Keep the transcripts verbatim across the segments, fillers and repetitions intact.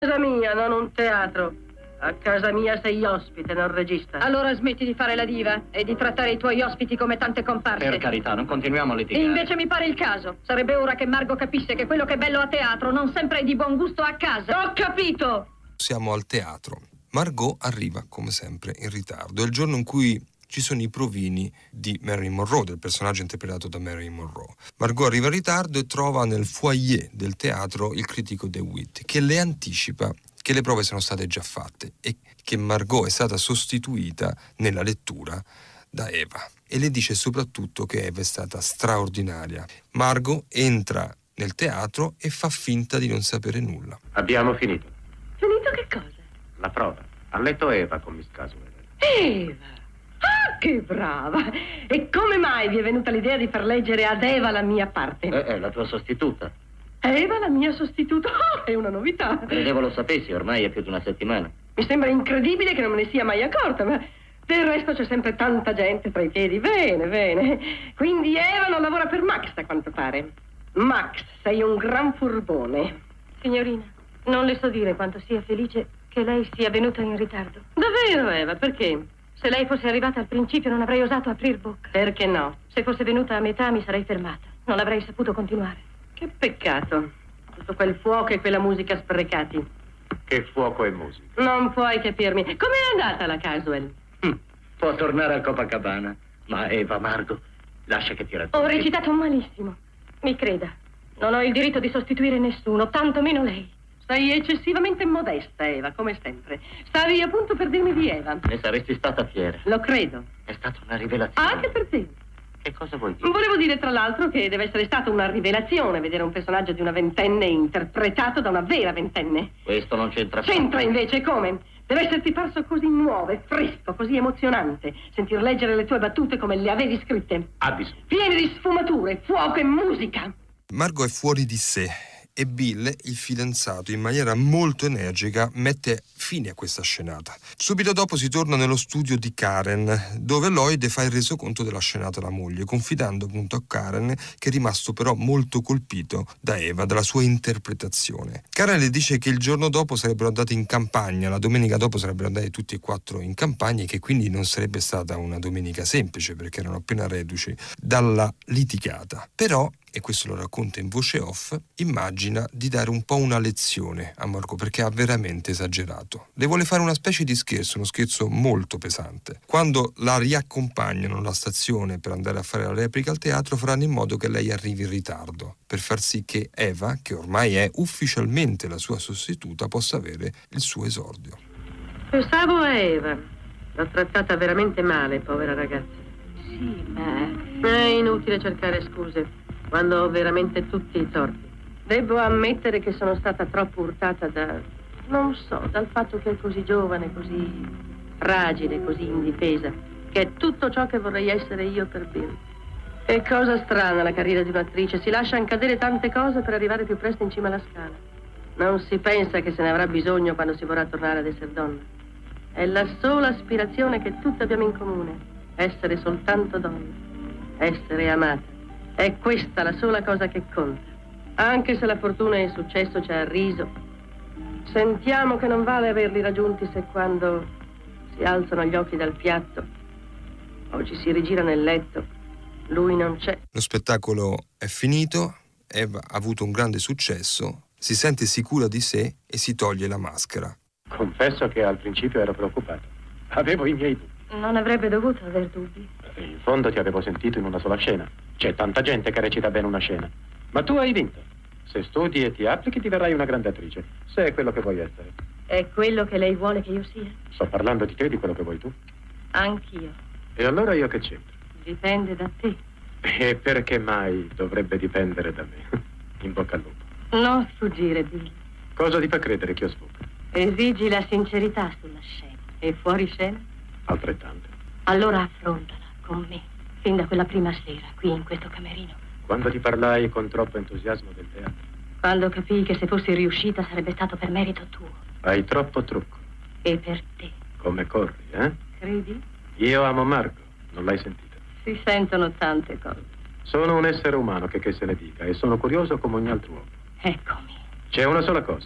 Casa mia, non un teatro. A casa mia sei ospite, non regista. Allora smetti di fare la diva e di trattare i tuoi ospiti come tante comparse. Per carità, non continuiamo a litigare. Invece mi pare il caso. Sarebbe ora che Margot capisse che quello che è bello a teatro non sempre è di buon gusto a casa. Ho capito! Siamo al teatro. Margot arriva, come sempre, in ritardo. È il giorno in cui ci sono i provini di Marilyn Monroe, del personaggio interpretato da Marilyn Monroe. Margot arriva in ritardo e trova nel foyer del teatro il critico DeWitt, che le anticipa che le prove sono state già fatte e che Margot è stata sostituita nella lettura da Eva. E le dice soprattutto che Eva è stata straordinaria. Margot entra nel teatro e fa finta di non sapere nulla. Abbiamo finito. Finito che cosa? La prova. Ha letto Eva con Miss Caswell. Eva! Ah, che brava! E come mai vi è venuta l'idea di far leggere ad Eva la mia parte? Eh, è la tua sostituta. Eva la mia sostituta? Oh, è una novità. Credevo lo sapessi, ormai è più di una settimana. Mi sembra incredibile che non me ne sia mai accorta, ma del resto c'è sempre tanta gente tra i piedi. Bene, bene. Quindi Eva non lavora per Max, a quanto pare. Max, sei un gran furbone. Signorina, non le so dire quanto sia felice che lei sia venuta in ritardo. Davvero, Eva? Perché? Se lei fosse arrivata al principio non avrei osato aprir bocca. Perché no? Se fosse venuta a metà mi sarei fermata. Non avrei saputo continuare. Che peccato. Tutto quel fuoco e quella musica sprecati. Che fuoco e musica. Non puoi capirmi. Com'è andata la Caswell? Hm. Può tornare al Copacabana. Ma Eva, Margot, lascia che ti racconti. Ho recitato malissimo. Mi creda. Non ho il diritto di sostituire nessuno, tanto meno lei. Sei eccessivamente modesta, Eva, come sempre. Stavi appunto per dirmi di Eva. Ne saresti stata fiera. Lo credo. È stata una rivelazione. Anche per te. Che cosa vuoi dire? Volevo dire, tra l'altro, che deve essere stata una rivelazione vedere un personaggio di una ventenne interpretato da una vera ventenne. Questo non c'entra più. C'entra invece, come? Deve esserti parso così nuovo e fresco, così emozionante. Sentir leggere le tue battute come le avevi scritte. Ha bisogno. Piene di sfumature, fuoco e musica. Margot è fuori di sé e Bill, il fidanzato, in maniera molto energica mette fine a questa scenata. Subito dopo si torna nello studio di Karen, dove Lloyd fa il resoconto della scenata alla moglie, confidando appunto a Karen che è rimasto però molto colpito da Eva, dalla sua interpretazione. Karen le dice che il giorno dopo sarebbero andati in campagna, la domenica dopo sarebbero andati tutti e quattro in campagna e che quindi non sarebbe stata una domenica semplice perché erano appena reduci dalla litigata. Però, e questo lo racconta in voce off, immagina di dare un po' una lezione a Margot perché ha veramente esagerato. Le vuole fare una specie di scherzo, uno scherzo molto pesante. Quando la riaccompagnano alla stazione per andare a fare la replica al teatro, faranno in modo che lei arrivi in ritardo, per far sì che Eva, che ormai è ufficialmente la sua sostituta, possa avere il suo esordio. Pensavo a Eva. L'ho trattata veramente male, povera ragazza. Sì, ma... È inutile cercare scuse quando ho veramente tutti i torti. Devo ammettere che sono stata troppo urtata da... non so, dal fatto che è così giovane, così fragile, così indifesa, che è tutto ciò che vorrei essere io per Bill. Che cosa strana la carriera di un'attrice, si lasciano cadere tante cose per arrivare più presto in cima alla scala. Non si pensa che se ne avrà bisogno quando si vorrà tornare ad essere donna. È la sola aspirazione che tutti abbiamo in comune, essere soltanto donna, essere amata. È questa la sola cosa che conta. Anche se la fortuna e il successo ci ha arriso, sentiamo che non vale averli raggiunti se quando si alzano gli occhi dal piatto o ci si rigira nel letto, lui non c'è. Lo spettacolo è finito, Eva ha avuto un grande successo, si sente sicura di sé e si toglie la maschera. Confesso che al principio ero preoccupato. Avevo i miei dubbi. Non avrebbe dovuto aver dubbi. In fondo ti avevo sentito in una sola scena. C'è tanta gente che recita bene una scena. Ma tu hai vinto. Se studi e ti applichi diverrai una grande attrice, se è quello che vuoi essere. È quello che lei vuole che io sia? Sto parlando di te, di quello che vuoi tu. Anch'io. E allora io che c'entro? Dipende da te. E perché mai dovrebbe dipendere da me? In bocca al lupo. Non sfuggire, Bill. Cosa ti fa credere che io sfugga? Esigi la sincerità sulla scena. E fuori scena? Altrettanto. Allora affrontala con me, fin da quella prima sera, qui in questo camerino. Quando ti parlai con troppo entusiasmo del teatro? Quando capii che se fossi riuscita sarebbe stato per merito tuo. Hai troppo trucco. E per te. Come corri, eh? Credi? Io amo Margot, non l'hai sentita? Si sentono tante cose. Sono un essere umano che che se ne dica e sono curioso come ogni altro uomo. Eccomi. C'è una sola cosa.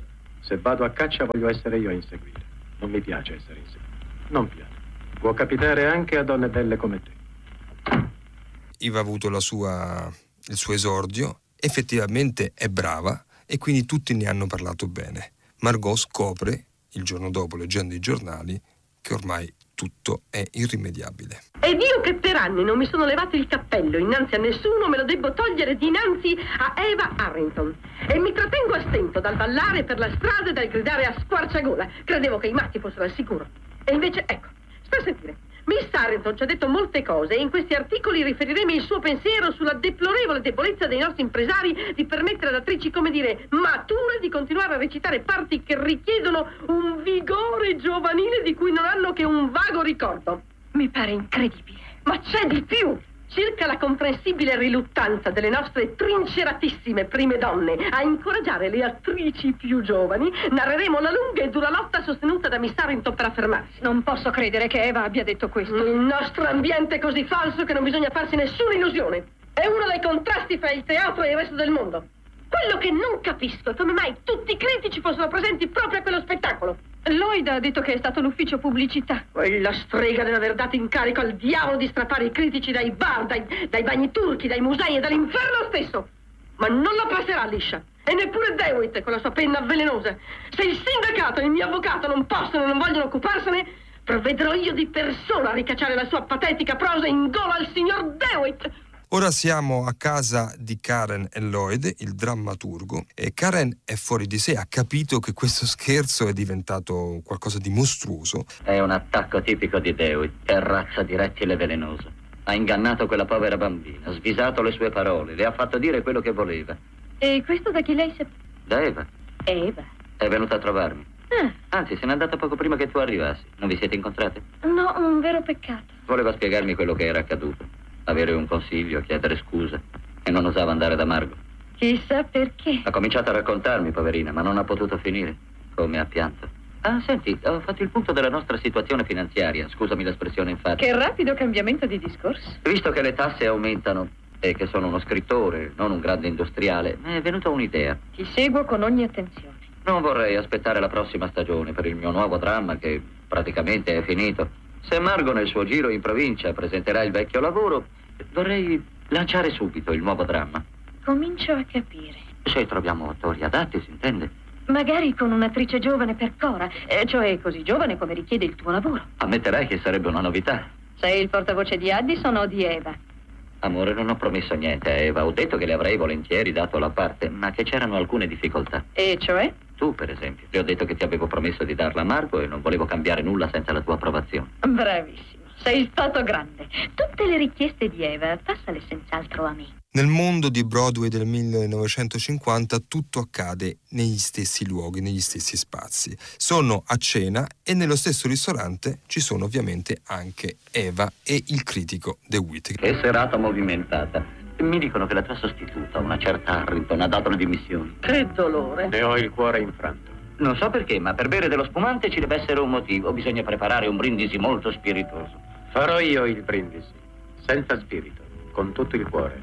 Se vado a caccia voglio essere io a inseguire. Non mi piace essere inseguito. Non piace. Può capitare anche a donne belle come te. Eva ha avuto la sua, il suo esordio, effettivamente è brava e quindi tutti ne hanno parlato bene. Margot scopre, il giorno dopo leggendo i giornali, che ormai tutto è irrimediabile. Ed io che per anni non mi sono levato il cappello innanzi a nessuno, me lo debbo togliere dinanzi a Eva Arrington. E mi trattengo a stento dal ballare per la strada e dal gridare a squarciagola. Credevo che i matti fossero al sicuro. E invece, ecco, sta a sentire. Miss Arrington ci ha detto molte cose e in questi articoli riferiremo il suo pensiero sulla deplorevole debolezza dei nostri impresari di permettere ad attrici, come dire, mature di continuare a recitare parti che richiedono un vigore giovanile di cui non hanno che un vago ricordo. Mi pare incredibile. Ma c'è di più! Circa la comprensibile riluttanza delle nostre trinceratissime prime donne a incoraggiare le attrici più giovani, narreremo la lunga e dura lotta sostenuta da Miss Arrington per affermarsi. Non posso credere che Eva abbia detto questo. Il nostro ambiente è così falso che non bisogna farsi nessuna illusione. È uno dei contrasti fra il teatro e il resto del mondo. Quello che non capisco è come mai tutti i critici fossero presenti proprio a quello spettacolo. Lloyd ha detto che è stato l'ufficio pubblicità. Quella strega deve aver dato incarico al diavolo di strappare i critici dai bar, dai, dai bagni turchi, dai musei e dall'inferno stesso. Ma non la passerà liscia. E neppure DeWitt con la sua penna velenosa. Se il sindacato e il mio avvocato non possono e non vogliono occuparsene, provvederò io di persona a ricacciare la sua patetica prosa in gola al signor DeWitt. Ora siamo a casa di Karen e Lloyd, il drammaturgo, e Karen è fuori di sé, ha capito che questo scherzo è diventato qualcosa di mostruoso. È un attacco tipico di DeWitt, è razza di rettile velenoso. Ha ingannato quella povera bambina, svisato le sue parole, le ha fatto dire quello che voleva. E questo da chi lei sa? Da Eva. Eva? È venuta a trovarmi. Ah. Anzi, se n'è andata poco prima che tu arrivassi. Non vi siete incontrate? No, un vero peccato. Voleva spiegarmi quello che era accaduto. Avere un consiglio, chiedere scusa. E non osava andare da Margot. Chissà perché. Ha cominciato a raccontarmi, poverina, ma non ha potuto finire. Come ha pianto. Ah, senti, ho fatto il punto della nostra situazione finanziaria. Scusami l'espressione, infatti. Che rapido cambiamento di discorso. Visto che le tasse aumentano e che sono uno scrittore, non un grande industriale, mi è venuta un'idea. Ti seguo con ogni attenzione. Non vorrei aspettare la prossima stagione per il mio nuovo dramma che praticamente è finito. Se Margot nel suo giro in provincia presenterà il vecchio lavoro, vorrei lanciare subito il nuovo dramma. Comincio a capire. Se troviamo attori adatti, si intende. Magari con un'attrice giovane per Cora, eh, cioè così giovane come richiede il tuo lavoro. Ammetterai che sarebbe una novità. Sei il portavoce di Addison o di Eva? Amore, non ho promesso niente a Eva. Ho detto che le avrei volentieri dato la parte, ma che c'erano alcune difficoltà. E cioè? Tu, per esempio. Ti ho detto che ti avevo promesso di darla a Margot e non volevo cambiare nulla senza la tua approvazione. Bravissimo. Sei stato grande. Tutte le richieste di Eva, passale senz'altro a me. Nel mondo di Broadway del millenovecentocinquanta tutto accade negli stessi luoghi, negli stessi spazi. Sono a cena e nello stesso ristorante ci sono ovviamente anche Eva e il critico DeWitt. Che serata movimentata. Mi dicono che la tua sostituta, una certa Arrington, ha dato le dimissioni. Che dolore. Ne ho il cuore infranto. Non so perché, ma per bere dello spumante ci deve essere un motivo. Bisogna preparare un brindisi molto spiritoso. Farò io il brindisi, senza spirito, con tutto il cuore.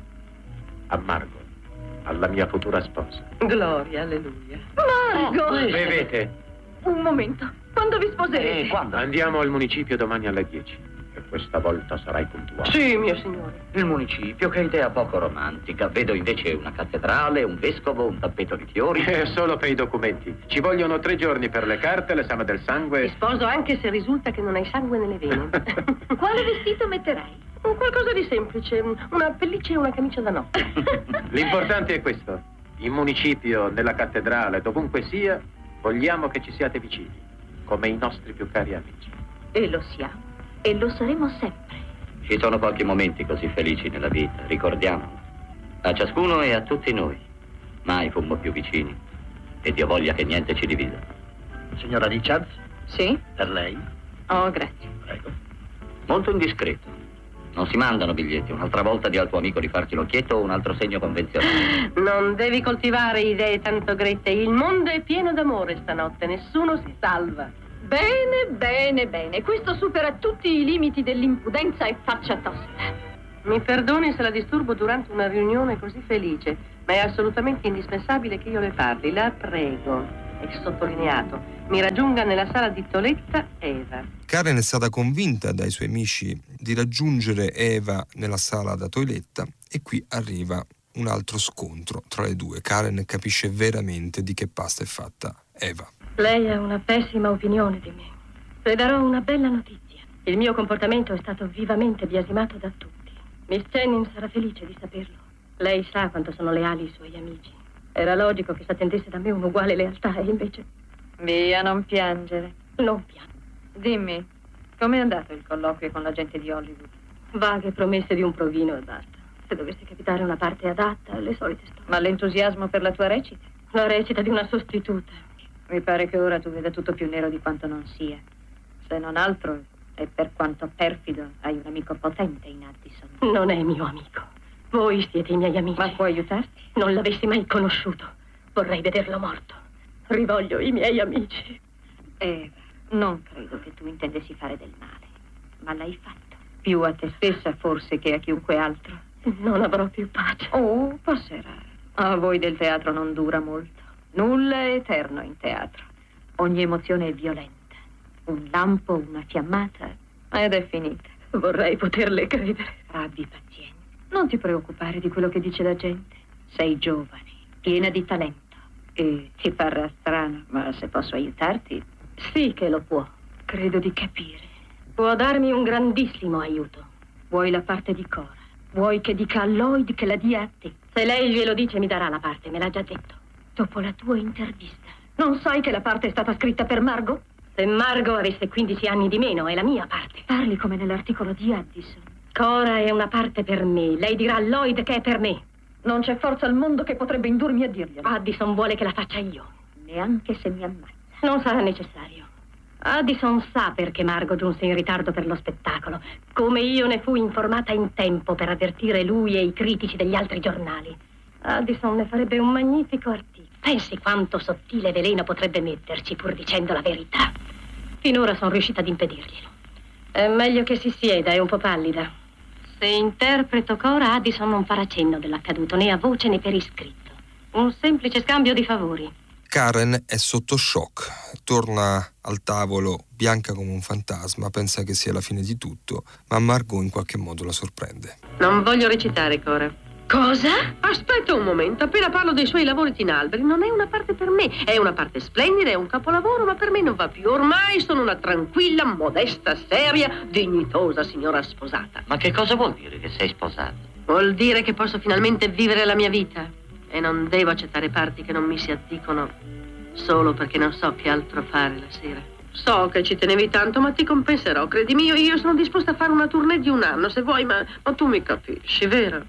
A Margot, alla mia futura sposa. Gloria, alleluia. Margot! Bevete. Un momento. Quando vi sposerete? Eh, quando? Andiamo al municipio domani alle dieci. E questa volta sarai puntuale. Sì, mio signore. Il municipio, che idea poco romantica. Vedo invece una cattedrale, un vescovo, un tappeto di fiori. È solo per i documenti. Ci vogliono tre giorni per le carte, l'esame del sangue. Ti sposo anche se risulta che non hai sangue nelle vene. Quale vestito metterai? Un qualcosa di semplice, una pelliccia e una camicia da notte. L'importante è questo. In municipio, nella cattedrale, dovunque sia, vogliamo che ci siate vicini, come i nostri più cari amici. E lo siamo. E lo saremo sempre. Ci sono pochi momenti così felici nella vita, ricordiamolo. A ciascuno e a tutti noi. Mai fummo più vicini. E Dio voglia che niente ci divida. Signora Richards? Sì? Per lei? Oh, grazie. Prego. Molto indiscreto. Non si mandano biglietti. Un'altra volta di al tuo amico di farti l'occhietto o un altro segno convenzionale. Non devi coltivare idee tanto grette. Il mondo è pieno d'amore stanotte. Nessuno si salva. Bene, bene, bene. Questo supera tutti i limiti dell'impudenza e faccia tosta. Mi perdoni se la disturbo durante una riunione così felice, ma è assolutamente indispensabile che io le parli. La prego. e sottolineato, mi raggiunga nella sala di Toletta Eva. Karen è stata convinta dai suoi amici di raggiungere Eva nella sala da Toletta e qui arriva un altro scontro tra le due. Karen capisce veramente di che pasta è fatta Eva. Lei ha una pessima opinione di me. Le darò una bella notizia. Il mio comportamento è stato vivamente biasimato da tutti. Miss Jennings sarà felice di saperlo. Lei sa quanto sono leali i suoi amici. Era logico che s'attendesse da me un'uguale lealtà e invece... Via, non piangere. Non piango. Dimmi, com'è andato il colloquio con la gente di Hollywood? Vaghe promesse di un provino e basta. Se dovesse capitare una parte adatta, le solite storie. Ma l'entusiasmo per la tua recita? La recita di una sostituta. Mi pare che ora tu veda tutto più nero di quanto non sia. Se non altro, e per quanto perfido, hai un amico potente in Addison. Non è mio amico. Voi siete i miei amici. Ma può aiutarti? Non l'avessi mai conosciuto. Vorrei vederlo morto. Rivoglio i miei amici. Eva, non credo che tu intendessi fare del male, ma l'hai fatto. Più a te stessa forse che a chiunque altro. Non avrò più pace. Oh, passerà. A voi del teatro non dura molto. Nulla è eterno in teatro. Ogni emozione è violenta. Un lampo, una fiammata, ed è finita. Vorrei poterle credere. Abbi pazienza. Non ti preoccupare di quello che dice la gente. Sei giovane, piena di talento. E ti parrà strano, ma se posso aiutarti... Sì che lo può. Credo di capire. Può darmi un grandissimo aiuto. Vuoi la parte di Cora? Vuoi che dica a Lloyd che la dia a te? Se lei glielo dice mi darà la parte, me l'ha già detto. Dopo la tua intervista. Non sai che la parte è stata scritta per Margot? Se Margot avesse quindici anni di meno, è la mia parte. Parli come nell'articolo di Addison. Cora è una parte per me. Lei dirà a Lloyd che è per me. Non c'è forza al mondo che potrebbe indurmi a dirglielo. Addison vuole che la faccia io. Neanche se mi ammazza. Non sarà necessario. Addison sa perché Margot giunse in ritardo per lo spettacolo, come io ne fui informata in tempo per avvertire lui e i critici degli altri giornali. Addison ne farebbe un magnifico articolo. Pensi quanto sottile veleno potrebbe metterci pur dicendo la verità. Finora sono riuscita ad impedirglielo. È meglio che si sieda, è un po' pallida. Se interpreto Cora, Addison non farà cenno dell'accaduto, né a voce né per iscritto. Un semplice scambio di favori. Karen è sotto shock, torna al tavolo bianca come un fantasma, pensa che sia la fine di tutto, ma Margot in qualche modo la sorprende. Non voglio recitare, Cora. Cosa? Aspetta un momento, appena parlo dei suoi lavori tinalberi, non è una parte per me. È una parte splendida, è un capolavoro, ma per me non va più. Ormai sono una tranquilla, modesta, seria, dignitosa signora sposata. Ma che cosa vuol dire che sei sposata? Vuol dire che posso finalmente vivere la mia vita. E non devo accettare parti che non mi si addicono solo perché non so che altro fare la sera. So che ci tenevi tanto, ma ti compenserò, credimi. Io, io sono disposta a fare una tournée di un anno, se vuoi, ma, ma tu mi capisci, vero?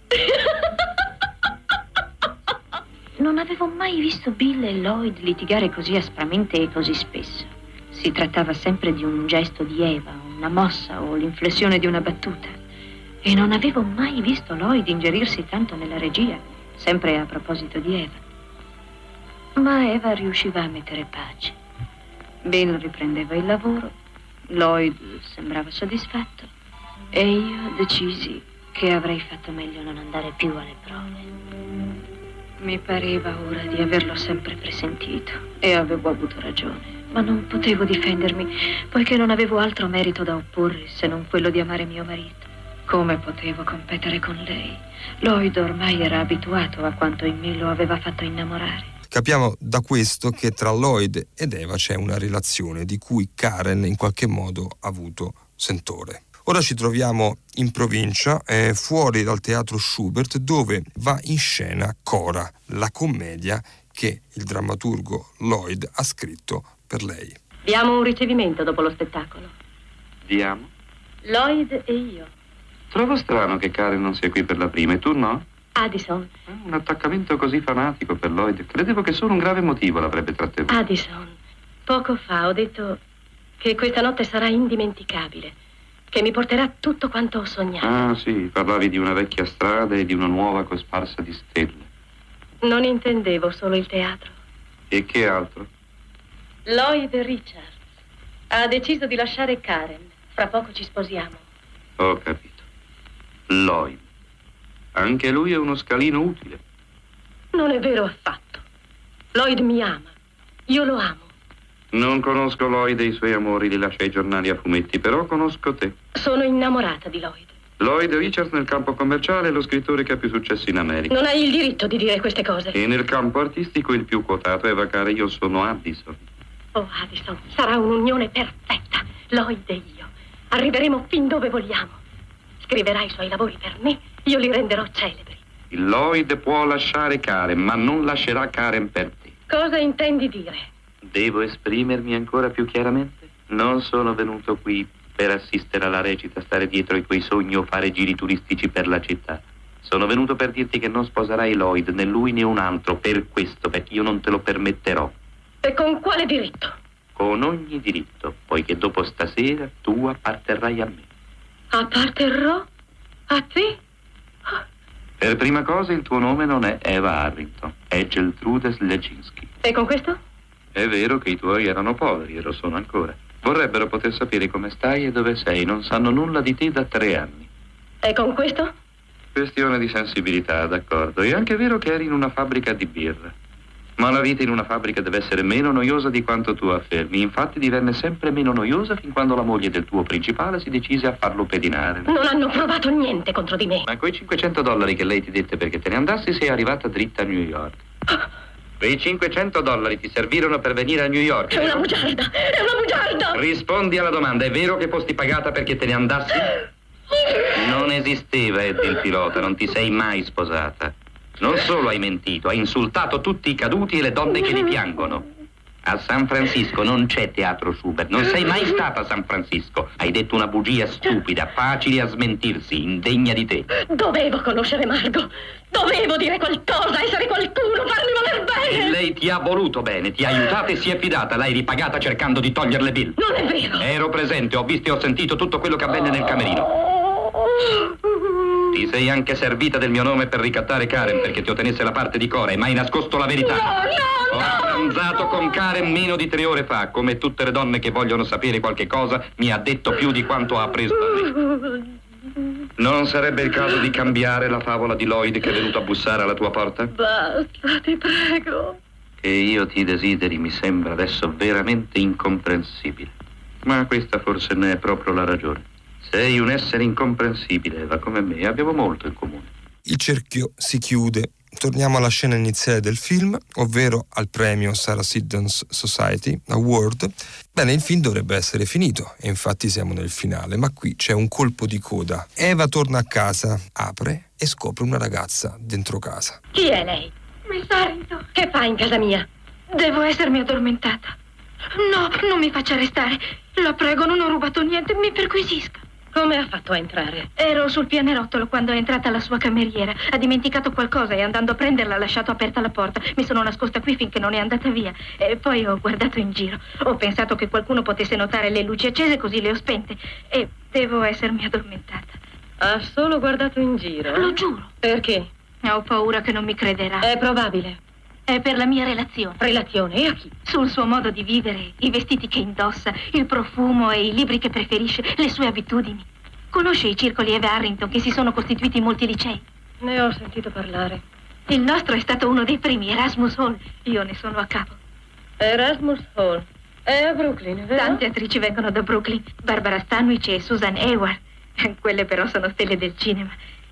Non avevo mai visto Bill e Lloyd litigare così aspramente e così spesso. Si trattava sempre di un gesto di Eva, una mossa o l'inflessione di una battuta. E non avevo mai visto Lloyd ingerirsi tanto nella regia, sempre a proposito di Eva. Ma Eva riusciva a mettere pace. Bill riprendeva il lavoro, Lloyd sembrava soddisfatto e io decisi che avrei fatto meglio non andare più alle prove. Mi pareva ora di averlo sempre presentito e avevo avuto ragione, ma non potevo difendermi poiché non avevo altro merito da opporre se non quello di amare mio marito. Come potevo competere con lei? Lloyd ormai era abituato a quanto in me lo aveva fatto innamorare. Capiamo da questo che tra Lloyd ed Eva c'è una relazione di cui Karen in qualche modo ha avuto sentore. Ora ci troviamo in provincia, eh, fuori dal teatro Schubert, dove va in scena Cora, la commedia che il drammaturgo Lloyd ha scritto per lei. Diamo un ricevimento dopo lo spettacolo. Diamo? Lloyd e io. Trovo strano che Karen non sia qui per la prima, e tu no? Addison. Un attaccamento così fanatico per Lloyd. Credevo che solo un grave motivo l'avrebbe trattenuto. Addison, poco fa ho detto che questa notte sarà indimenticabile, che mi porterà tutto quanto ho sognato. Ah, sì, parlavi di una vecchia strada e di una nuova cosparsa di stelle. Non intendevo solo il teatro. E che altro? Lloyd Richards ha deciso di lasciare Karen. Fra poco ci sposiamo. Ho capito. Lloyd. Anche lui è uno scalino utile. Non è vero affatto. Lloyd mi ama. Io lo amo. Non conosco Lloyd e i suoi amori, li lascia ai giornali a fumetti, però conosco te. Sono innamorata di Lloyd. Lloyd Richards nel campo commerciale è lo scrittore che ha più successo in America. Non hai il diritto di dire queste cose. E nel campo artistico il più quotato. Eva cara, io sono Addison. Oh, Addison, sarà un'unione perfetta. Lloyd e io. Arriveremo fin dove vogliamo. Scriverà i suoi lavori per me, io li renderò celebri. Il Lloyd può lasciare Karen, ma non lascerà Karen per te. Cosa intendi dire? Devo esprimermi ancora più chiaramente? Non sono venuto qui per assistere alla recita, stare dietro ai tuoi sogni o fare giri turistici per la città. Sono venuto per dirti che non sposerai Lloyd, né lui né un altro, per questo, perché io non te lo permetterò. E con quale diritto? Con ogni diritto, poiché dopo stasera tu apparterrai a me. Apparterrò? A te? Per prima cosa il tuo nome non è Eva Harrington, è Geltrude Slecinski. E con questo? È vero che i tuoi erano poveri e lo sono ancora. Vorrebbero poter sapere come stai e dove sei, non sanno nulla di te da tre anni. E con questo? Questione di sensibilità, d'accordo. È anche vero che eri in una fabbrica di birra. Ma la vita in una fabbrica deve essere meno noiosa di quanto tu affermi. Infatti divenne sempre meno noiosa fin quando la moglie del tuo principale si decise a farlo pedinare. Non hanno provato niente contro di me. Ma quei cinquecento dollari che lei ti dette perché te ne andassi sei arrivata dritta a New York. Quei cinquecento dollari ti servirono per venire a New York. È una bugiarda! È una bugiarda! Rispondi alla domanda, è vero che fosti pagata perché te ne andassi? Non esisteva Eddie il pilota, non ti sei mai sposata. Non solo hai mentito, hai insultato tutti i caduti e le donne che li piangono. A San Francisco non c'è teatro Schubert, non sei mai stata a San Francisco. Hai detto una bugia stupida, facile a smentirsi, indegna di te. Dovevo conoscere Margot, dovevo dire qualcosa, essere qualcuno, farmi voler bene. E lei ti ha voluto bene, ti ha aiutata e si è fidata, l'hai ripagata cercando di toglierle Bill. Non è vero. Ero presente, ho visto e ho sentito tutto quello che avvenne nel camerino. Ti sei anche servita del mio nome per ricattare Karen perché ti ottenesse la parte di Cora e mai nascosto la verità. No, no, Ho no! pranzato con Karen meno di tre ore fa. Come tutte le donne che vogliono sapere qualche cosa, mi ha detto più di quanto ha preso da me. Non sarebbe il caso di cambiare la favola di Lloyd che è venuto a bussare alla tua porta? Basta, ti prego. Che io ti desideri mi sembra adesso veramente incomprensibile. Ma questa forse ne è proprio la ragione. Sei un essere incomprensibile, Eva, come me, e abbiamo molto in comune. Il cerchio si chiude. Torniamo alla scena iniziale del film, ovvero al premio Sarah Siddons Society Award. Bene, il film dovrebbe essere finito e infatti siamo nel finale, ma qui c'è un colpo di coda. Eva torna a casa, apre e scopre una ragazza dentro casa. Chi è lei? Miss Harrington. Che fa in casa mia? Devo essermi addormentata. No, non mi faccia arrestare. La prego, non ho rubato niente, mi perquisisca. Come ha fatto a entrare? Ero sul pianerottolo quando è entrata la sua cameriera. Ha dimenticato qualcosa e andando a prenderla ha lasciato aperta la porta. Mi sono nascosta qui finché non è andata via. E poi ho guardato in giro. Ho pensato che qualcuno potesse notare le luci accese, così le ho spente. E devo essermi addormentata. Ha solo guardato in giro? Lo giuro. Perché? Ho paura che non mi crederà. È probabile. È per la mia relazione. Relazione? E a chi? Sul suo modo di vivere, i vestiti che indossa, il profumo e i libri che preferisce, le sue abitudini. Conosce i circoli Eva Harrington che si sono costituiti in molti licei? Ne ho sentito parlare. Il nostro è stato uno dei primi, Erasmus Hall. Io ne sono a capo. Erasmus Hall. È a Brooklyn, vero? Tante attrici vengono da Brooklyn. Barbara Stanwyck e Susan Hayward. Quelle però sono stelle del cinema.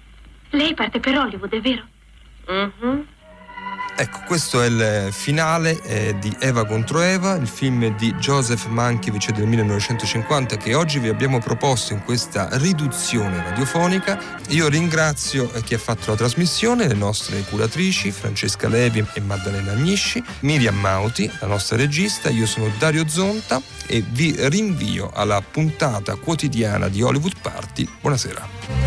Lei parte per Hollywood, è vero? Mhm. Ecco, questo è il finale eh, di Eva contro Eva, il film di Joseph Mankiewicz del millenovecentocinquanta che oggi vi abbiamo proposto in questa riduzione radiofonica. Io ringrazio chi ha fatto la trasmissione, le nostre curatrici Francesca Levi e Maddalena Agnisci, Miriam Mauti, la nostra regista, io sono Dario Zonta e vi rinvio alla puntata quotidiana di Hollywood Party. Buonasera.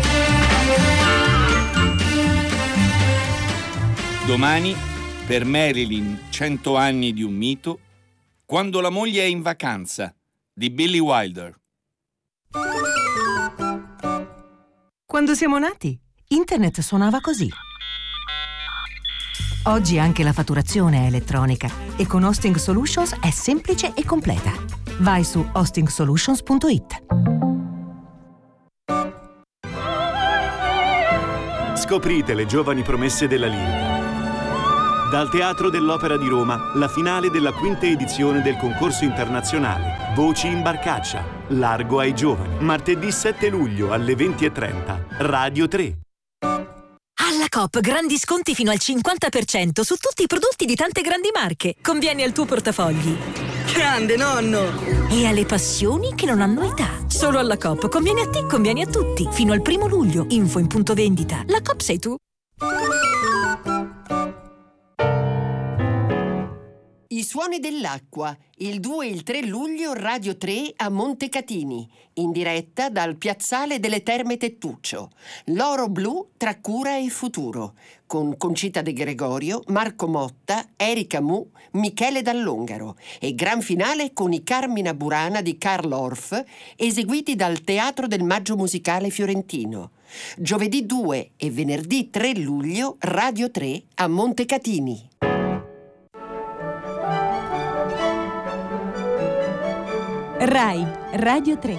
Domani, per Marilyn, cento anni di un mito, Quando la moglie è in vacanza, di Billy Wilder. Quando siamo nati, Internet suonava così. Oggi anche la fatturazione è elettronica e con Hosting Solutions è semplice e completa. Vai su hosting solutions punto it. Scoprite le giovani promesse della lirica. Dal Teatro dell'Opera di Roma, la finale della quinta edizione del concorso internazionale Voci in Barcaccia, Largo ai Giovani. Martedì sette luglio alle venti e trenta, Radio tre. Alla Coop grandi sconti fino al cinquanta per cento su tutti i prodotti di tante grandi marche. Conviene al tuo portafogli. Grande nonno! E alle passioni che non hanno età. Solo alla Coop conviene a te, conviene a tutti. Fino al primo luglio. Info in punto vendita. La Coop sei tu. I suoni dell'acqua, il due e il tre luglio Radio tre a Montecatini, in diretta dal Piazzale delle Terme Tettuccio. L'oro blu tra cura e futuro, con Concita De Gregorio, Marco Motta, Erika Mu, Michele Dall'Ongaro, e gran finale con i Carmina Burana di Karl Orff, eseguiti dal Teatro del Maggio Musicale Fiorentino. Giovedì due e venerdì tre luglio Radio tre a Montecatini. Rai Radio tre.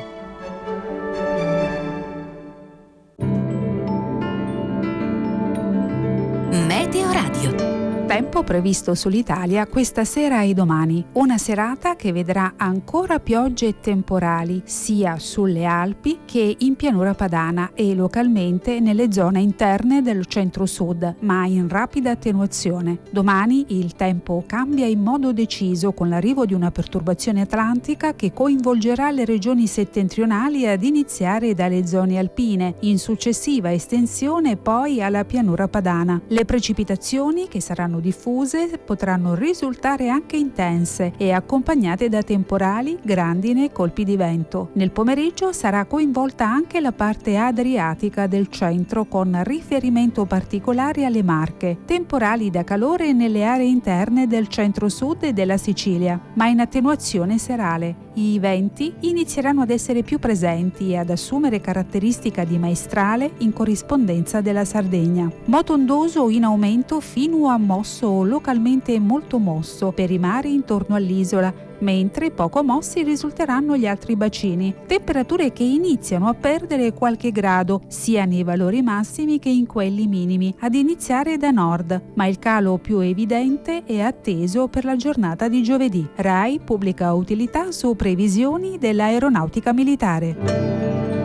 Meteo Radio. Tempo previsto sull'Italia questa sera e domani. Una serata che vedrà ancora piogge e temporali sia sulle Alpi che in pianura padana e localmente nelle zone interne del centro-sud, ma in rapida attenuazione. Domani il tempo cambia in modo deciso con l'arrivo di una perturbazione atlantica che coinvolgerà le regioni settentrionali ad iniziare dalle zone alpine, in successiva estensione poi alla pianura padana. Le precipitazioni, che saranno diffuse, potranno risultare anche intense e accompagnate da temporali, grandine e colpi di vento. Nel pomeriggio sarà coinvolta anche la parte adriatica del centro con riferimento particolare alle Marche, temporali da calore nelle aree interne del centro-sud e della Sicilia, ma in attenuazione serale. I venti inizieranno ad essere più presenti e ad assumere caratteristica di maestrale in corrispondenza della Sardegna. Moto ondoso in aumento fino a mosso o localmente molto mosso per i mari intorno all'isola, mentre poco mossi risulteranno gli altri bacini. Temperature che iniziano a perdere qualche grado, sia nei valori massimi che in quelli minimi, ad iniziare da nord, ma il calo più evidente è atteso per la giornata di giovedì. Rai pubblica utilità su previsioni dell'aeronautica militare.